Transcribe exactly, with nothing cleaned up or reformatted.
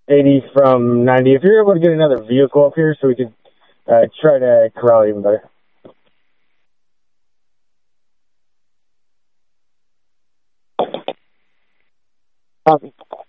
eighty from ninety. If you're able to get another vehicle up here so we could uh, try to corral even better. Copy.